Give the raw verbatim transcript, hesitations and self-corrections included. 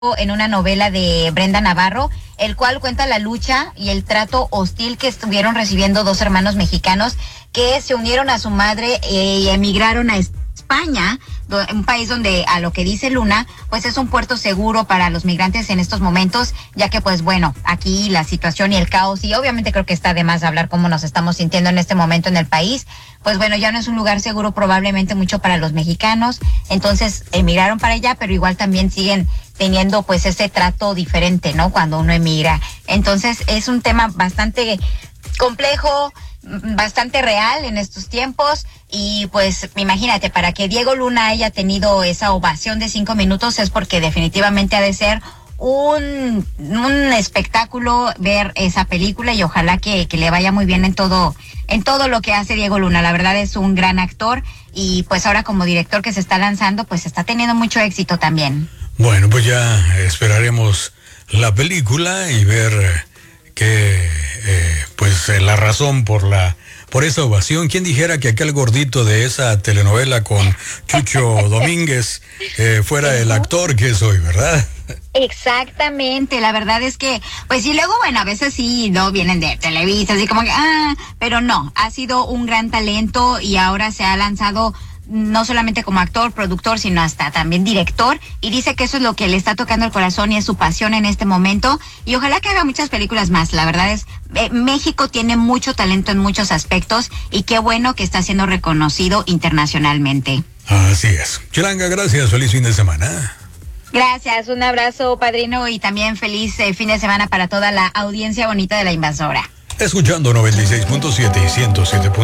en una novela de Brenda Navarro, el cual cuenta la lucha y el trato hostil que estuvieron recibiendo dos hermanos mexicanos que se unieron a su madre y emigraron a España, un país donde, a lo que dice Luna, pues es un puerto seguro para los migrantes en estos momentos, ya que pues bueno, aquí la situación y el caos, y obviamente creo que está de más hablar cómo nos estamos sintiendo en este momento en el país, pues bueno, ya no es un lugar seguro probablemente mucho para los mexicanos, entonces emigraron para allá, pero igual también siguen teniendo pues ese trato diferente, ¿no? Cuando uno emigra. Entonces es un tema bastante complejo, bastante real en estos tiempos, y pues imagínate, para que Diego Luna haya tenido esa ovación de cinco minutos es porque definitivamente ha de ser un, un espectáculo ver esa película, y ojalá que, que le vaya muy bien en todo, en todo lo que hace Diego Luna. La verdad es un gran actor, y pues ahora como director que se está lanzando, pues está teniendo mucho éxito también. Bueno, pues ya esperaremos la película y ver que eh, pues eh, la razón por la por esa ovación. ¿Quién dijera que aquel gordito de esa telenovela con Chucho Domínguez eh, fuera el actor que es hoy, verdad? Exactamente, la verdad es que, pues sí, luego, bueno, a veces sí, no vienen de Televisa, así como que, ah, pero no, ha sido un gran talento y ahora se ha lanzado no solamente como actor, productor, sino hasta también director, y dice que eso es lo que le está tocando el corazón y es su pasión en este momento, y ojalá que haga muchas películas más. La verdad es, eh, México tiene mucho talento en muchos aspectos, y qué bueno que está siendo reconocido internacionalmente. Así es. Chilanga, gracias, feliz fin de semana. Gracias, un abrazo, padrino, y también feliz eh, fin de semana para toda la audiencia bonita de La Invasora. Escuchando noventa y seis punto siete y ciento siete punto